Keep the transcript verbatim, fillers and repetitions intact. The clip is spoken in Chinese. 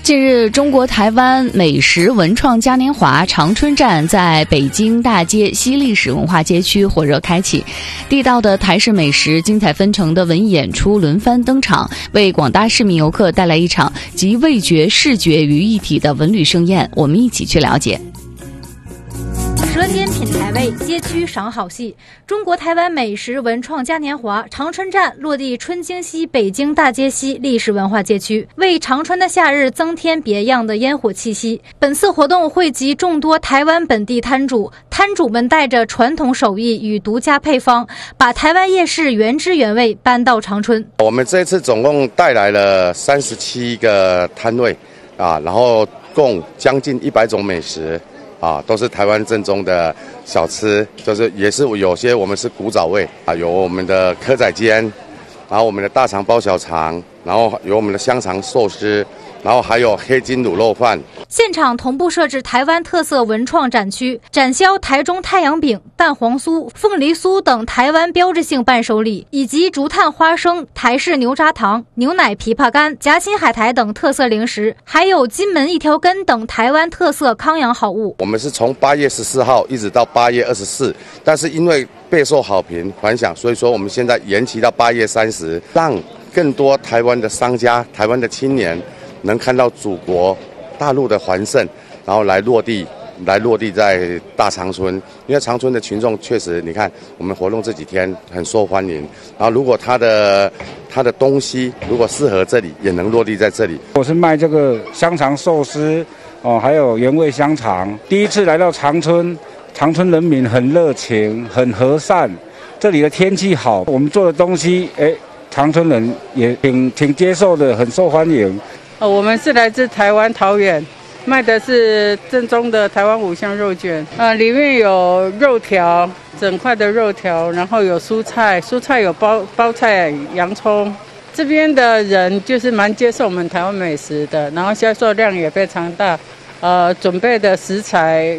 近日，中国台湾美食文创嘉年华长春站在北京大街西历史文化街区火热开启，地道的台式美食、精彩纷呈的文艺演出轮番登场，为广大市民游客带来一场集味觉、视觉于一体的文旅盛宴。我们一起去了解。 舌尖品台味，街区赏好戏。中国台湾美食文创嘉年华长春站落地春京西北京大街西历史文化街区，为长春的夏日增添别样的烟火气息。本次活动汇集众多台湾本地摊主，摊主们带着传统手艺与独家配方，把台湾夜市原汁原味搬到长春。 我们这次总共带来了三十七个摊位啊，然后共将近一百种美食。啊，都是台湾正宗的小吃，就是也是有些我们是古早味啊，有我们的蚵仔煎，然后我们的大肠包小肠，然后有我们的香肠寿司，然后还有黑金卤肉饭。 现场同步设置台湾特色文创展区，展销台中太阳饼、蛋黄酥、凤梨酥等台湾标志性伴手礼，以及竹炭花生、台式牛轧糖、牛奶枇杷干、夹心海苔等特色零食，还有金门一条根等台湾特色康养好物。 我们是从八月十四号一直到八月二十四，但是因为备受好评反响，所以说我们现在延期到八月三十，让更多台湾的商家、台湾的青年能看到祖国大陆的环盛，然后来落地，来落地在大长春。因为长春的群众确实，你看我们活动这几天很受欢迎。然后如果他的他的东西如果适合这里，也能落地在这里。 我是卖这个香肠寿司哦，还有原味香肠。第一次来到长春，长春人民很热情，很和善。这里的天气好，我们做的东西，哎，长春人也挺挺接受的，很受欢迎。 哦，我们是来自台湾桃园，卖的是正宗的台湾五香肉卷，呃，里面有肉条，整块的肉条，然后有蔬菜，蔬菜有包包菜、洋葱。这边的人就是蛮接受我们台湾美食的，然后销售量也非常大，呃，准备的食材